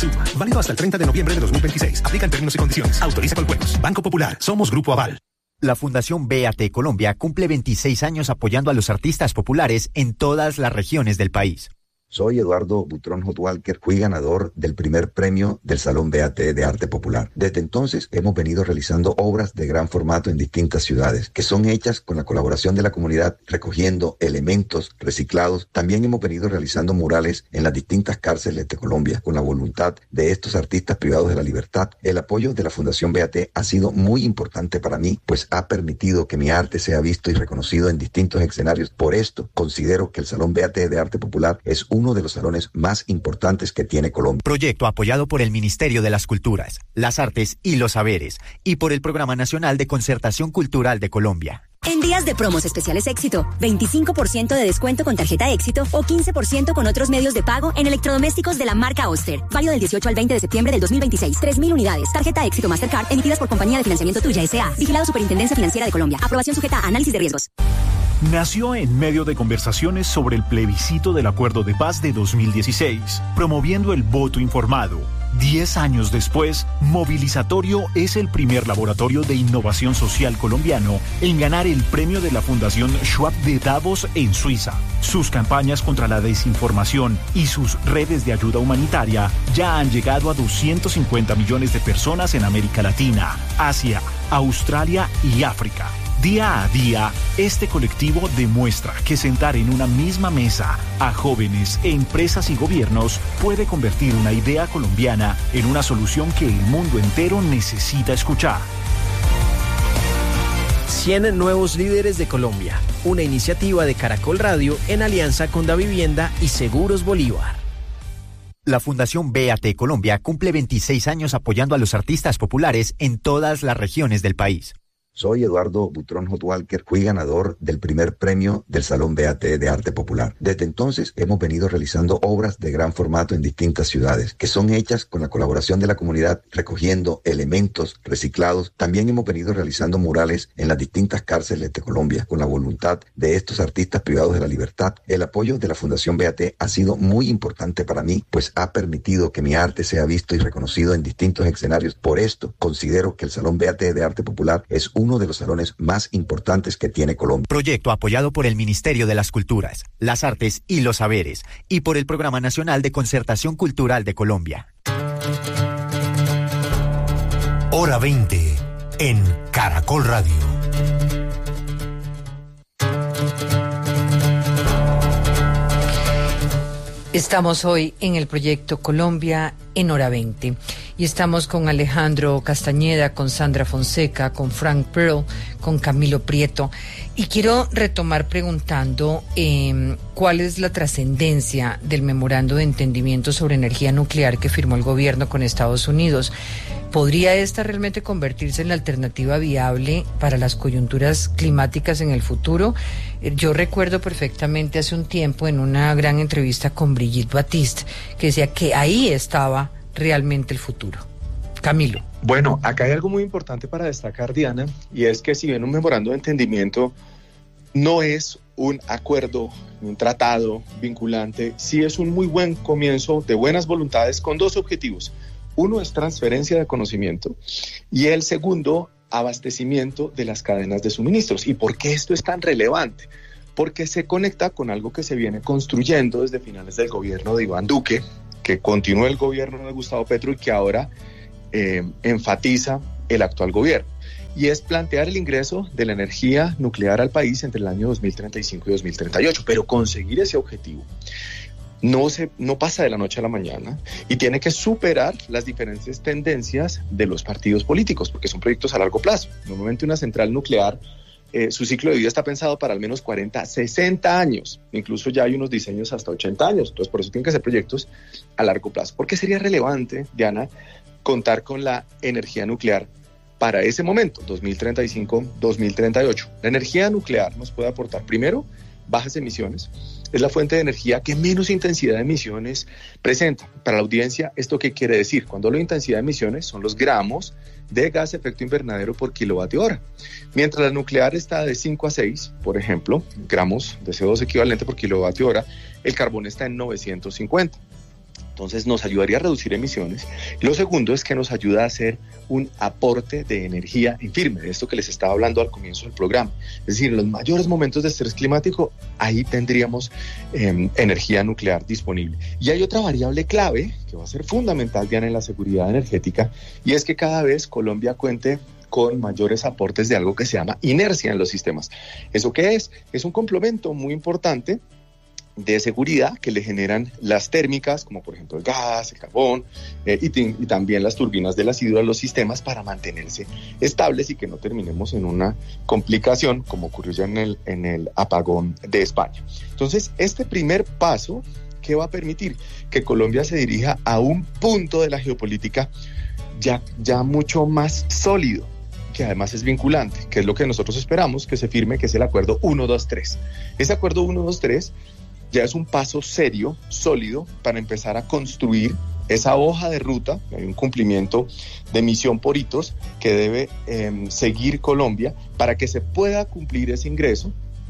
Suma. Válido hasta el 30 de noviembre de 2026. Aplican términos y condiciones. Autoriza Coljuegos. Banco Popular. Somos Grupo Aval. La Fundación BAT Colombia cumple 26 años apoyando a los artistas populares en todas las regiones del país. Soy Eduardo Butrón Hotwalker, fui ganador del primer premio del Salón BAT de Arte Popular. Desde entonces hemos venido realizando obras de gran formato en distintas ciudades, que son hechas con la colaboración de la comunidad, recogiendo elementos reciclados. También hemos venido realizando murales en las distintas cárceles de Colombia, con la voluntad de estos artistas privados de la libertad. El apoyo de la Fundación BAT ha sido muy importante para mí, pues ha permitido que mi arte sea visto y reconocido en distintos escenarios. Por esto, considero que el Salón BAT de Arte Popular es uno de los salones más importantes que tiene Colombia. Proyecto apoyado por el Ministerio de las Culturas, las Artes y los Saberes y por el Programa Nacional de Concertación Cultural de Colombia. En días de promos especiales Éxito, 25% de descuento con tarjeta Éxito o 15% con otros medios de pago en electrodomésticos de la marca Oster. Válido del 18 al 20 de septiembre del 2026. 3.000 unidades. Tarjeta Éxito Mastercard emitidas por Compañía de Financiamiento Tuya S.A. Vigilado Superintendencia Financiera de Colombia. Aprobación sujeta a análisis de riesgos. Nació en medio de conversaciones sobre el plebiscito del Acuerdo de Paz de 2016, promoviendo el voto informado. 10 años después, Movilizatorio es el primer laboratorio de innovación social colombiano en ganar el premio de la Fundación Schwab de Davos en Suiza. Sus campañas contra la desinformación y sus redes de ayuda humanitaria ya han llegado a 250 millones de personas en América Latina, Asia, Australia y África. Día a día, este colectivo demuestra que sentar en una misma mesa a jóvenes, empresas y gobiernos puede convertir una idea colombiana en una solución que el mundo entero necesita escuchar. 100 nuevos líderes de Colombia, una iniciativa de Caracol Radio en alianza con Davivienda y Seguros Bolívar. La Fundación BAT Colombia cumple 26 años apoyando a los artistas populares en todas las regiones del país. Soy Eduardo Butrón Hotwalker, fui ganador del primer premio del Salón BAT de Arte Popular. Desde entonces hemos venido realizando obras de gran formato en distintas ciudades, que son hechas con la colaboración de la comunidad, recogiendo elementos reciclados. También hemos venido realizando murales en las distintas cárceles de Colombia, con la voluntad de estos artistas privados de la libertad. El apoyo de la Fundación BAT ha sido muy importante para mí, pues ha permitido que mi arte sea visto y reconocido en distintos escenarios. Por esto, considero que el Salón BAT de Arte Popular es uno de los salones más importantes que tiene Colombia. Proyecto apoyado por el Ministerio de las Culturas, las Artes y los Saberes y por el Programa Nacional de Concertación Cultural de Colombia. Hora 20 en Caracol Radio. Estamos hoy en el proyecto Colombia en Hora 20 y estamos con Alejandro Castañeda, con Sandra Fonseca, con Frank Pearl, con Camilo Prieto, y quiero retomar preguntando cuál es la trascendencia del memorando de entendimiento sobre energía nuclear que firmó el gobierno con Estados Unidos. ¿Podría esta realmente convertirse en la alternativa viable para las coyunturas climáticas en el futuro? Yo recuerdo perfectamente hace un tiempo en una gran entrevista con Brigitte Baptiste que decía que ahí estaba realmente el futuro. Camilo. Bueno, acá hay algo muy importante para destacar, Diana, y es que si bien un memorando de entendimiento no es un acuerdo, un tratado vinculante, sí es un muy buen comienzo de buenas voluntades con dos objetivos. Uno es transferencia de conocimiento y el segundo, abastecimiento de las cadenas de suministros. ¿Y por qué esto es tan relevante? Porque se conecta con algo que se viene construyendo desde finales del gobierno de Iván Duque, que continuó el gobierno de Gustavo Petro y que ahora enfatiza el actual gobierno. Y es plantear el ingreso de la energía nuclear al país entre el año 2035 y 2038. Pero conseguir ese objetivo no pasa de la noche a la mañana y tiene que superar las diferentes tendencias de los partidos políticos, porque son proyectos a largo plazo. Normalmente una central nuclear, su ciclo de vida está pensado para al menos 40, 60 años. Incluso ya hay unos diseños hasta 80 años. Entonces, por eso tienen que ser proyectos a largo plazo. ¿Por qué sería relevante, Diana, contar con la energía nuclear para ese momento, 2035, 2038? La energía nuclear nos puede aportar, primero, bajas emisiones. Es la fuente de energía que menos intensidad de emisiones presenta. Para la audiencia, ¿esto qué quiere decir? Cuando hablo de intensidad de emisiones, son los gramos de gas de efecto invernadero por kilovatio hora. Mientras la nuclear está de 5 a 6, por ejemplo, gramos de CO2 equivalente por kilovatio hora, el carbón está en 950. Entonces nos ayudaría a reducir emisiones. Lo segundo es que nos ayuda a hacer un aporte de energía en firme, de esto que les estaba hablando al comienzo del programa. Es decir, en los mayores momentos de estrés climático, ahí tendríamos energía nuclear disponible. Y hay otra variable clave que va a ser fundamental, Diana, en la seguridad energética, y es que cada vez Colombia cuente con mayores aportes de algo que se llama inercia en los sistemas. ¿Eso qué es? Es un complemento muy importante de seguridad que le generan las térmicas, como por ejemplo el gas, el carbón, y también las turbinas del ácido a los sistemas para mantenerse estables y que no terminemos en una complicación como ocurrió ya en el apagón de España. Entonces, este primer paso, ¿qué va a permitir? Que Colombia se dirija a un punto de la geopolítica ya mucho más sólido, que además es vinculante, que es lo que nosotros esperamos que se firme, que es el acuerdo 123. Ese acuerdo 123 ya es un paso serio, sólido, para empezar a construir esa hoja de ruta. Hay un cumplimiento de misión por hitos que debe seguir Colombia para que se pueda cumplir ese ingreso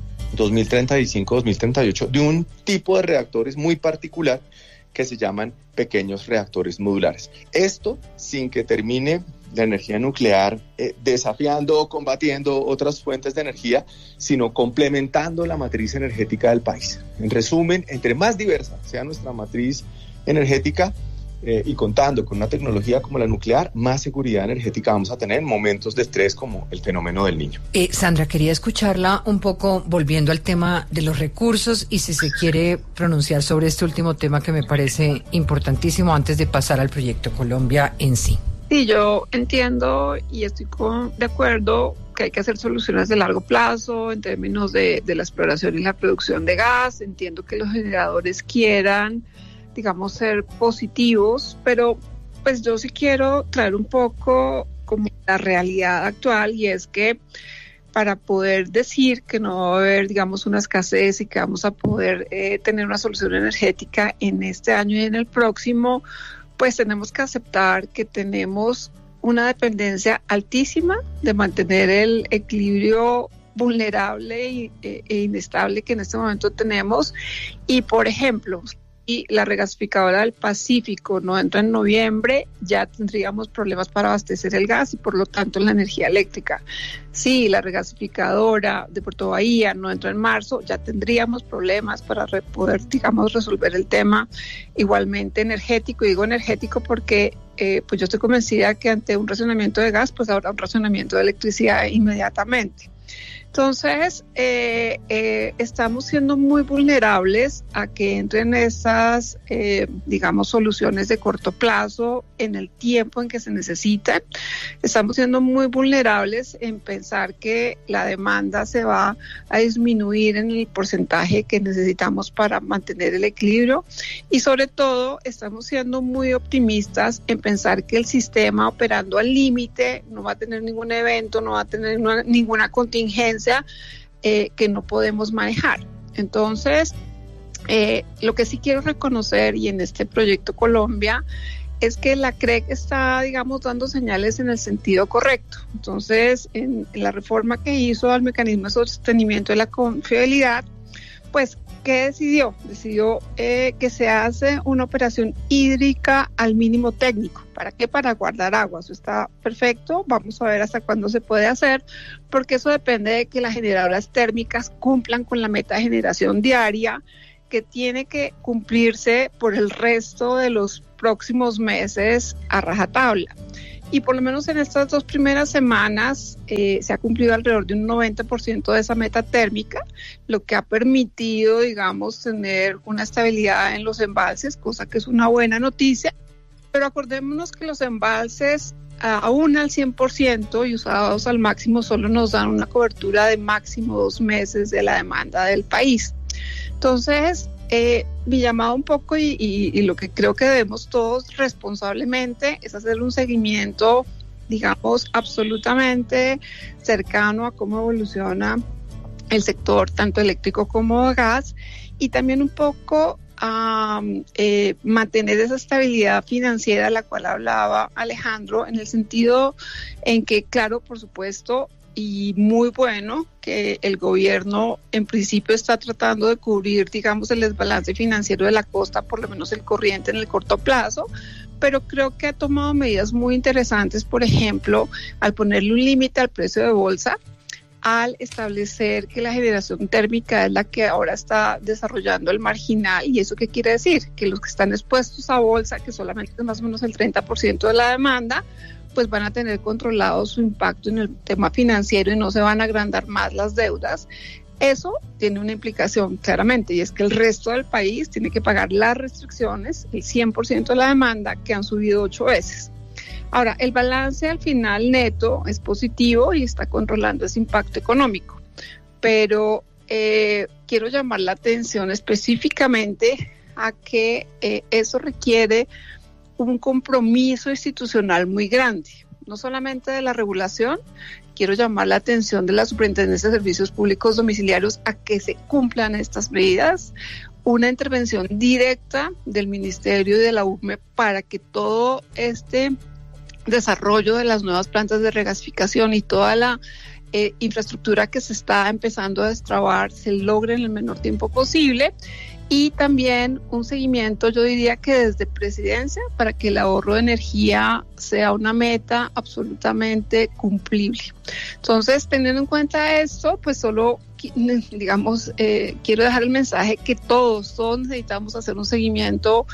2035-2038 de un tipo de reactores muy particular que se llaman pequeños reactores modulares. Esto sin que termine la energía nuclear desafiando o combatiendo otras fuentes de energía, sino complementando la matriz energética del país. En resumen, entre más diversa sea nuestra matriz energética y contando con una tecnología como la nuclear, más seguridad energética vamos a tener en momentos de estrés como el fenómeno del Niño. Sandra, quería escucharla un poco volviendo al tema de los recursos y si se quiere pronunciar sobre este último tema que me parece importantísimo antes de pasar al proyecto Colombia en sí. Sí, yo entiendo y estoy de acuerdo que hay que hacer soluciones de largo plazo en términos de la exploración y la producción de gas. Entiendo que los generadores quieran, digamos, ser positivos, pero pues yo sí quiero traer un poco como la realidad actual, y es que para poder decir que no va a haber, digamos, una escasez y que vamos a poder tener una solución energética en este año y en el próximo, pues tenemos que aceptar que tenemos una dependencia altísima de mantener el equilibrio vulnerable e inestable que en este momento tenemos. Y, por ejemplo, si la regasificadora del Pacífico no entra en noviembre, ya tendríamos problemas para abastecer el gas y por lo tanto la energía eléctrica. Si la regasificadora de Puerto Bahía no entra en marzo, ya tendríamos problemas para poder, digamos, resolver el tema igualmente energético. Y digo energético porque pues yo estoy convencida que ante un racionamiento de gas, pues habrá un racionamiento de electricidad inmediatamente. Entonces, estamos siendo muy vulnerables a que entren esas, digamos, soluciones de corto plazo en el tiempo en que se necesitan. Estamos siendo muy vulnerables en pensar que la demanda se va a disminuir en el porcentaje que necesitamos para mantener el equilibrio. Y sobre todo, estamos siendo muy optimistas en pensar que el sistema operando al límite no va a tener ningún evento, no va a tener ninguna contingencia que no podemos manejar. Entonces, lo que sí quiero reconocer, y en este proyecto Colombia, es que la CREC está, digamos, dando señales en el sentido correcto. Entonces, en la reforma que hizo al mecanismo de sostenimiento de la confiabilidad, pues, ¿qué decidió? Decidió que se hace una operación hídrica al mínimo técnico. ¿Para qué? Para guardar agua. Eso está perfecto. Vamos a ver hasta cuándo se puede hacer, porque eso depende de que las generadoras térmicas cumplan con la meta de generación diaria, que tiene que cumplirse por el resto de los próximos meses a rajatabla. Y por lo menos en estas 2 primeras semanas se ha cumplido alrededor de un 90% de esa meta térmica, lo que ha permitido, digamos, tener una estabilidad en los embalses, cosa que es una buena noticia. Pero acordémonos que los embalses, aún al 100% y usados al máximo, solo nos dan una cobertura de máximo 2 meses de la demanda del país. Entonces, mi llamado un poco y lo que creo que debemos todos responsablemente es hacer un seguimiento, digamos, absolutamente cercano a cómo evoluciona el sector tanto eléctrico como de gas, y también un poco a mantener esa estabilidad financiera a la cual hablaba Alejandro, en el sentido en que, claro, por supuesto, y muy bueno que el gobierno en principio está tratando de cubrir, digamos, el desbalance financiero de la costa, por lo menos el corriente en el corto plazo, pero creo que ha tomado medidas muy interesantes, por ejemplo, al ponerle un límite al precio de bolsa, al establecer que la generación térmica es la que ahora está desarrollando el marginal. ¿Y eso qué quiere decir? Que los que están expuestos a bolsa, que solamente es más o menos el 30% de la demanda, pues van a tener controlado su impacto en el tema financiero y no se van a agrandar más las deudas. Eso tiene una implicación claramente, y es que el resto del país tiene que pagar las restricciones, el 100% de la demanda, que han subido 8 veces. Ahora, el balance al final neto es positivo y está controlando ese impacto económico, pero quiero llamar la atención específicamente a que eso requiere un compromiso institucional muy grande, no solamente de la regulación. Quiero llamar la atención de la Superintendencia de Servicios Públicos Domiciliarios a que se cumplan estas medidas, una intervención directa del Ministerio y de la URME para que todo este desarrollo de las nuevas plantas de regasificación y toda la infraestructura que se está empezando a destrabar se logre en el menor tiempo posible, y también un seguimiento, yo diría que desde Presidencia, para que el ahorro de energía sea una meta absolutamente cumplible. Entonces, teniendo en cuenta esto, pues solo, digamos, quiero dejar el mensaje que todos necesitamos hacer un seguimiento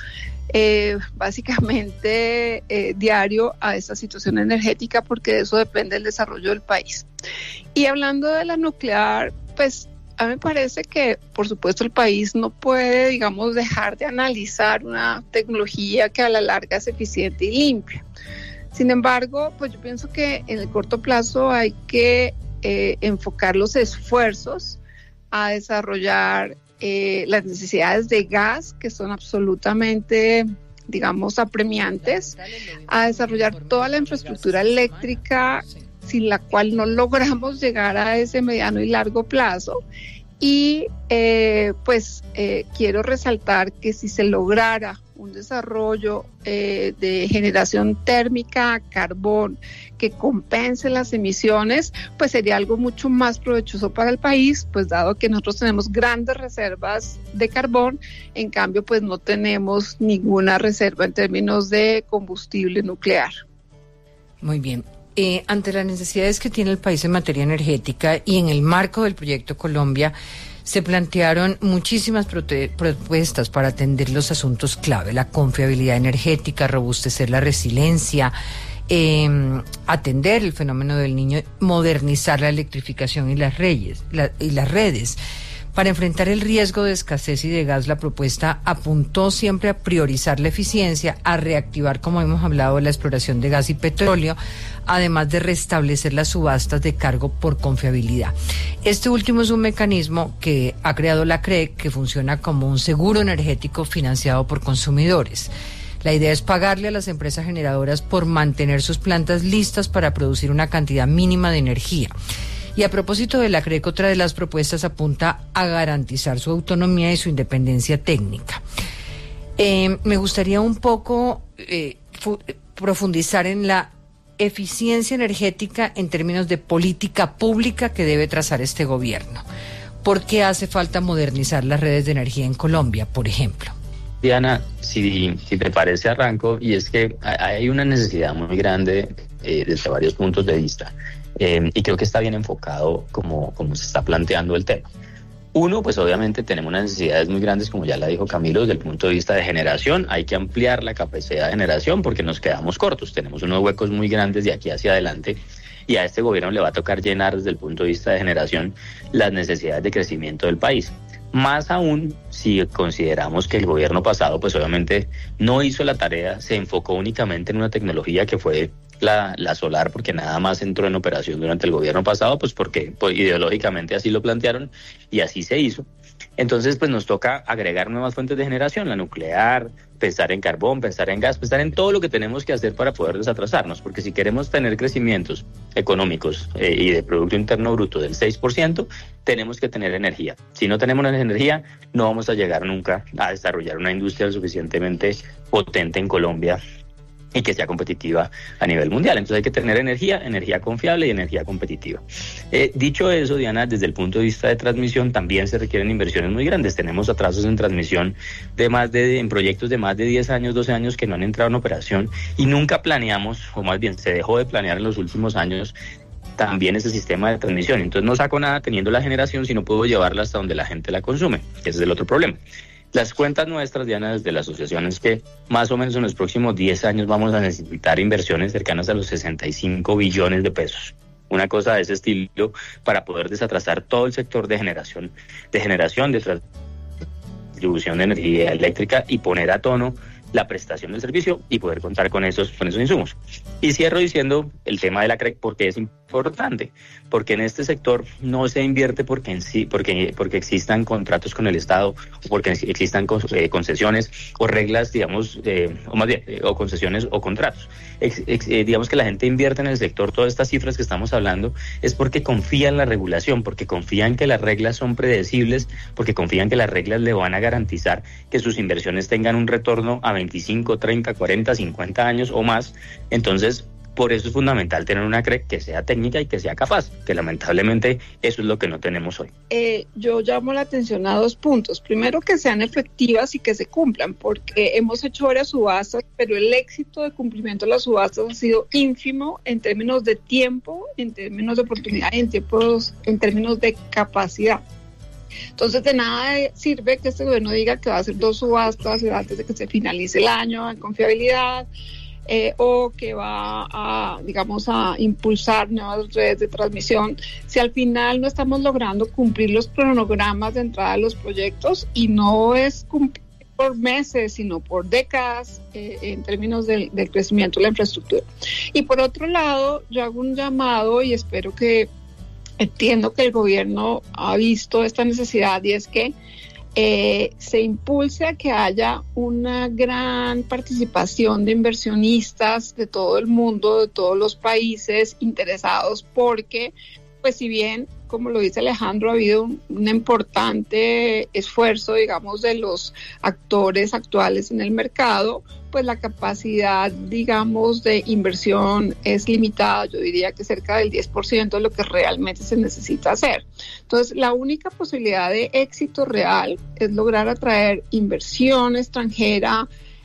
básicamente diario a esta situación energética, porque de eso depende el desarrollo del país. Y hablando de la nuclear, pues a mí me parece que, por supuesto, el país no puede, digamos, dejar de analizar una tecnología que a la larga es eficiente y limpia. Sin embargo, pues yo pienso que en el corto plazo hay que enfocar los esfuerzos a desarrollar las necesidades de gas, que son absolutamente, digamos, apremiantes, a desarrollar toda la infraestructura eléctrica sin la cual no logramos llegar a ese mediano y largo plazo. Y quiero resaltar que si se lograra un desarrollo de generación térmica a carbón que compense las emisiones, pues sería algo mucho más provechoso para el país, pues dado que nosotros tenemos grandes reservas de carbón, en cambio pues no tenemos ninguna reserva en términos de combustible nuclear. Muy bien. Ante las necesidades que tiene el país en materia energética y en el marco del Proyecto Colombia, se plantearon muchísimas propuestas para atender los asuntos clave: la confiabilidad energética, robustecer la resiliencia, atender el fenómeno del Niño, modernizar la electrificación y las redes. Para enfrentar el riesgo de escasez y de gas, la propuesta apuntó siempre a priorizar la eficiencia, a reactivar, como hemos hablado, la exploración de gas y petróleo, además de restablecer las subastas de cargo por confiabilidad. Este último es un mecanismo que ha creado la CREC, que funciona como un seguro energético financiado por consumidores. La idea es pagarle a las empresas generadoras por mantener sus plantas listas para producir una cantidad mínima de energía. Y a propósito de la CREC, otra de las propuestas apunta a garantizar su autonomía y su independencia técnica. Me gustaría un poco profundizar en la eficiencia energética en términos de política pública que debe trazar este gobierno. ¿Por qué hace falta modernizar las redes de energía en Colombia, por ejemplo? Diana, si te parece, arranco, y es que hay una necesidad muy grande desde varios puntos de vista. Y creo que está bien enfocado como se está planteando el tema. Uno, pues obviamente tenemos unas necesidades muy grandes, como ya la dijo Camilo, desde el punto de vista de generación. Hay que ampliar la capacidad de generación porque nos quedamos cortos. Tenemos unos huecos muy grandes de aquí hacia adelante, y a este gobierno le va a tocar llenar desde el punto de vista de generación las necesidades de crecimiento del país. Más aún si consideramos que el gobierno pasado pues obviamente no hizo la tarea, se enfocó únicamente en una tecnología que fue la solar, porque nada más entró en operación durante el gobierno pasado, pues porque ideológicamente así lo plantearon y así se hizo. Entonces pues nos toca agregar nuevas fuentes de generación, la nuclear, pensar en carbón, pensar en gas, pensar en todo lo que tenemos que hacer para poder desatrasarnos, porque si queremos tener crecimientos económicos y de Producto Interno Bruto del 6%, tenemos que tener energía. Si no tenemos energía, no vamos a llegar nunca a desarrollar una industria suficientemente potente en Colombia y que sea competitiva a nivel mundial. Entonces hay que tener energía confiable y energía competitiva. Dicho eso, Diana, desde el punto de vista de transmisión también se requieren inversiones muy grandes. Tenemos atrasos en transmisión en proyectos de más de 10 años, 12 años que no han entrado en operación y nunca planeamos, o más bien se dejó de planear en los últimos años también ese sistema de transmisión. Entonces no saco nada teniendo la generación si no puedo llevarla hasta donde la gente la consume. Ese es el otro problema. Las cuentas nuestras, Diana, desde la asociación es que más o menos en los próximos 10 años vamos a necesitar inversiones cercanas a los 65 billones de pesos. Una cosa de ese estilo para poder desatrasar todo el sector de generación, de distribución de energía eléctrica y poner a tono la prestación del servicio y poder contar con esos insumos. Y cierro diciendo el tema de la CREC porque es importante, porque en este sector no se invierte porque existan contratos con el Estado o porque existan concesiones o reglas, digamos, o más bien, o concesiones o contratos. Digamos que la gente invierte en el sector, todas estas cifras que estamos hablando, es porque confía en la regulación, porque confía en que las reglas son predecibles, porque confían que las reglas le van a garantizar que sus inversiones tengan un retorno a 25, 30, 40, 50 años o más. Entonces, por eso es fundamental tener una CREC que sea técnica y que sea capaz, que lamentablemente eso es lo que no tenemos hoy. Yo llamo la atención a 2 puntos. Primero, que sean efectivas y que se cumplan, porque hemos hecho varias subastas, pero el éxito de cumplimiento de las subastas ha sido ínfimo en términos de tiempo, en términos de oportunidad y en términos de capacidad. Entonces, de nada sirve que este gobierno diga que va a hacer 2 subastas antes de que se finalice el año en confiabilidad, o que va a impulsar nuevas redes de transmisión, si al final no estamos logrando cumplir los cronogramas de entrada de los proyectos, y no es cumplir por meses, sino por décadas en términos del crecimiento de la infraestructura. Y por otro lado, yo hago un llamado y entiendo que el gobierno ha visto esta necesidad, y es que se impulse a que haya una gran participación de inversionistas de todo el mundo, de todos los países interesados, porque, pues si bien, como lo dice Alejandro, ha habido un importante esfuerzo, digamos, de los actores actuales en el mercado, pues la capacidad, digamos, de inversión es limitada. Yo diría que cerca del 10% de lo que realmente se necesita hacer. Entonces, la única posibilidad de éxito real es lograr atraer inversión extranjera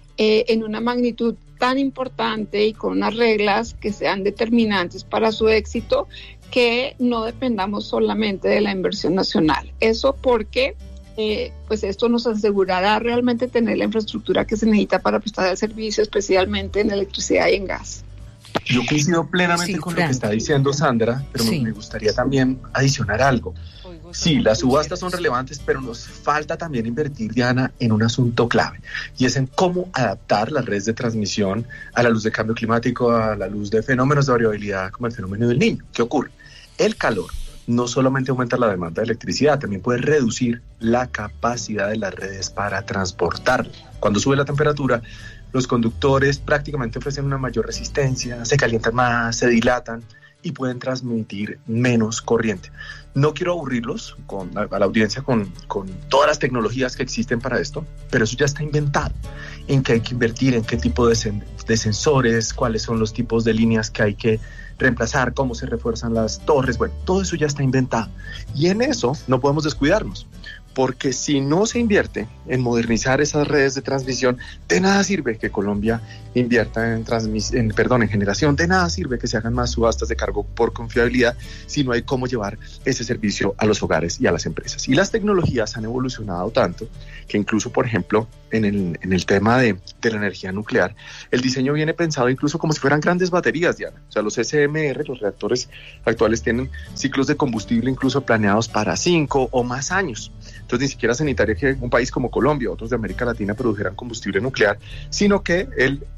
en una magnitud tan importante y con unas reglas que sean determinantes para su éxito, que no dependamos solamente de la inversión nacional. Eso porque pues esto nos asegurará realmente tener la infraestructura que se necesita para prestar el servicio, especialmente en electricidad y en gas. Yo coincido plenamente con lo que está diciendo Sandra, pero me gustaría también adicionar algo. Sí, las subastas son relevantes, pero nos falta también invertir, Diana, en un asunto clave, y es en cómo adaptar las redes de transmisión a la luz del cambio climático, a la luz de fenómenos de variabilidad como el fenómeno del Niño. ¿Qué ocurre? El calor no solamente aumenta la demanda de electricidad, también puede reducir la capacidad de las redes para transportarla. Cuando sube la temperatura, los conductores prácticamente ofrecen una mayor resistencia, se calientan más, se dilatan y pueden transmitir menos corriente. No quiero aburrirlos a la audiencia con todas las tecnologías que existen para esto, pero eso ya está inventado. En qué hay que invertir, en qué tipo de sensores, cuáles son los tipos de líneas que hay que reemplazar, cómo se refuerzan las torres. Bueno, todo eso ya está inventado. Y en eso no podemos descuidarnos, porque si no se invierte en modernizar esas redes de transmisión, de nada sirve que Colombia invierta en generación, de nada sirve que se hagan más subastas de cargo por confiabilidad si no hay cómo llevar ese servicio a los hogares y a las empresas. Y las tecnologías han evolucionado tanto que incluso, por ejemplo, en el tema de la energía nuclear, el diseño viene pensado incluso como si fueran grandes baterías, Diana. O sea, los SMR, los reactores actuales, tienen ciclos de combustible incluso planeados para 5 o más años. Entonces, ni siquiera se necesitaría que un país como Colombia, otros de América Latina, produjeran combustible nuclear, sino que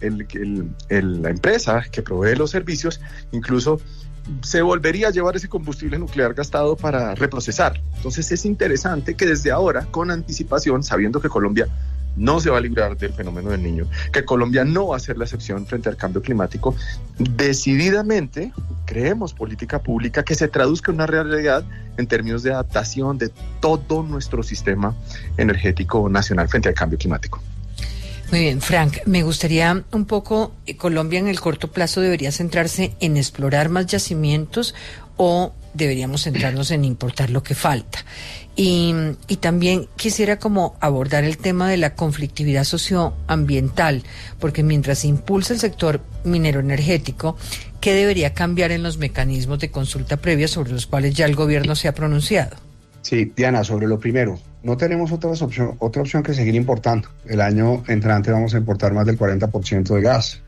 la empresa que provee los servicios incluso se volvería a llevar ese combustible nuclear gastado para reprocesar. Entonces, es interesante que desde ahora, con anticipación, sabiendo que Colombia no se va a librar del fenómeno del Niño, que Colombia no va a ser la excepción frente al cambio climático, decididamente creemos política pública que se traduzca en una realidad en términos de adaptación de todo nuestro sistema energético nacional frente al cambio climático. Muy bien, Frank, me gustaría un poco, Colombia en el corto plazo debería centrarse en explorar más yacimientos o deberíamos centrarnos en importar lo que falta. Y también quisiera como abordar el tema de la conflictividad socioambiental, porque mientras se impulsa el sector minero energético, ¿qué debería cambiar en los mecanismos de consulta previa sobre los cuales ya el gobierno se ha pronunciado? Sí, Diana, sobre lo primero, no tenemos otra opción que seguir importando. El año entrante vamos a importar más del 40% de gas.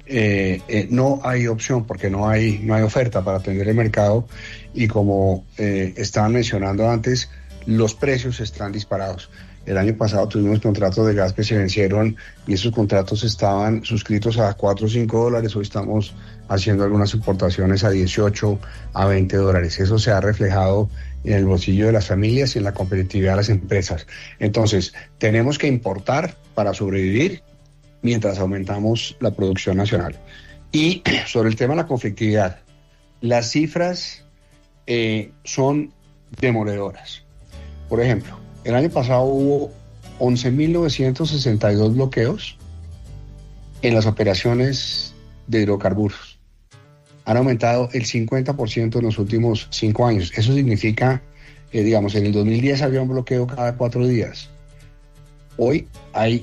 No hay opción porque no hay oferta para atender el mercado y como estaban mencionando antes, los precios están disparados. El año pasado tuvimos contratos de gas que se vencieron y esos contratos estaban suscritos a $4 o $5. Hoy estamos haciendo algunas importaciones a $18 a $20. Eso se ha reflejado en el bolsillo de las familias y en la competitividad de las empresas. Entonces, tenemos que importar para sobrevivir mientras aumentamos la producción nacional. Y sobre el tema de la conflictividad, las cifras son demoledoras. Por ejemplo, el año pasado hubo 11.962 bloqueos en las operaciones de hidrocarburos. Han aumentado el 50% en los últimos 5 años. Eso significa, digamos, en el 2010 había un bloqueo cada 4 días. Hoy hay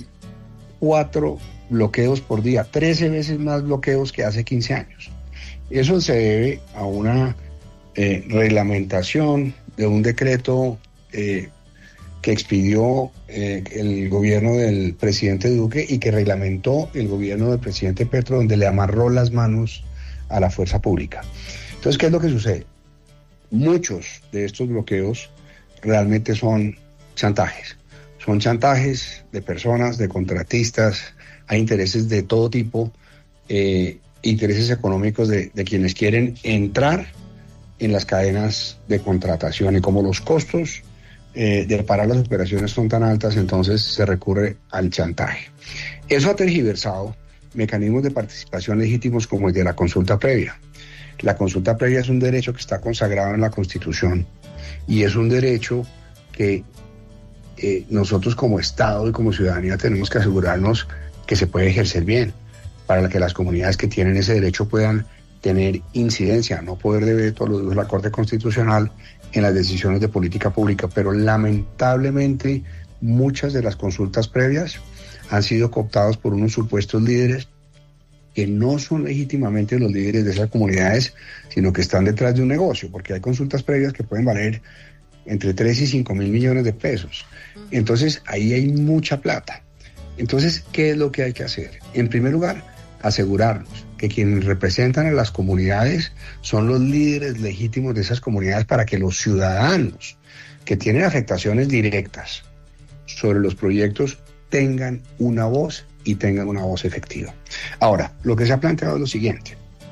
4 bloqueos por día, 13 veces más bloqueos que hace 15 años. Eso se debe a una reglamentación de un decreto que expidió el gobierno del presidente Duque y que reglamentó el gobierno del presidente Petro, donde le amarró las manos a la fuerza pública. Entonces, ¿qué es lo que sucede? Muchos de estos bloqueos realmente son chantajes. Son chantajes de personas, de contratistas, hay intereses de todo tipo, intereses económicos de quienes quieren entrar en las cadenas de contratación y como los costos de parar las operaciones son tan altas, entonces se recurre al chantaje. Eso ha tergiversado mecanismos de participación legítimos como el de la consulta previa. La consulta previa es un derecho que está consagrado en la Constitución y es un derecho que nosotros como Estado y como ciudadanía tenemos que asegurarnos que se puede ejercer bien, para que las comunidades que tienen ese derecho puedan tener incidencia, no poder de veto, lo dijo la Corte Constitucional, en las decisiones de política pública. Pero lamentablemente muchas de las consultas previas han sido cooptadas por unos supuestos líderes que no son legítimamente los líderes de esas comunidades, sino que están detrás de un negocio, porque hay consultas previas que pueden valer entre 3 y 5 mil millones de pesos. Entonces ahí hay mucha plata. Entonces, ¿qué es lo que hay que hacer? En primer lugar, asegurarnos que quienes representan a las comunidades son los líderes legítimos de esas comunidades para que los ciudadanos que tienen afectaciones directas sobre los proyectos tengan una voz y tengan una voz efectiva. Ahora, lo que se ha planteado es lo siguiente.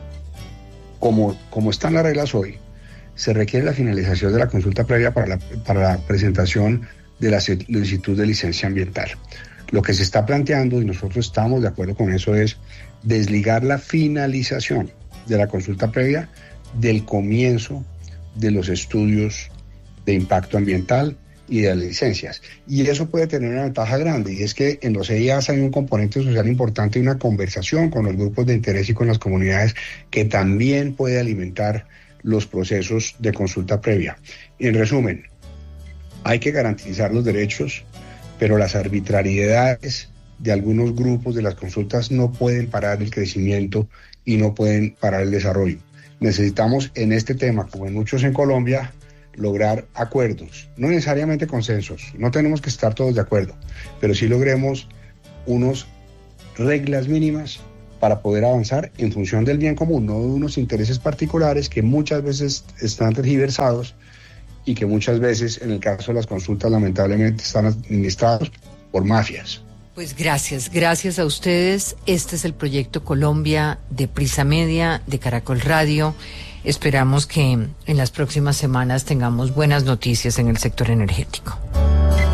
Como están las reglas hoy, se requiere la finalización de la consulta previa para la presentación de la solicitud de licencia ambiental. Lo que se está planteando, y nosotros estamos de acuerdo con eso, es desligar la finalización de la consulta previa del comienzo de los estudios de impacto ambiental y de las licencias. Y eso puede tener una ventaja grande, y es que en los EIAs hay un componente social importante y una conversación con los grupos de interés y con las comunidades que también puede alimentar los procesos de consulta previa. En resumen, hay que garantizar los derechos, pero las arbitrariedades de algunos grupos de las consultas no pueden parar el crecimiento y no pueden parar el desarrollo. Necesitamos en este tema, como en muchos en Colombia, lograr acuerdos, no necesariamente consensos, no tenemos que estar todos de acuerdo, pero sí logremos unas reglas mínimas para poder avanzar en función del bien común, no de unos intereses particulares que muchas veces están tergiversados y que muchas veces, en el caso de las consultas, lamentablemente están administrados por mafias. Pues gracias a ustedes. Este es el Proyecto Colombia de Prisa Media, de Caracol Radio. Esperamos que en las próximas semanas tengamos buenas noticias en el sector energético.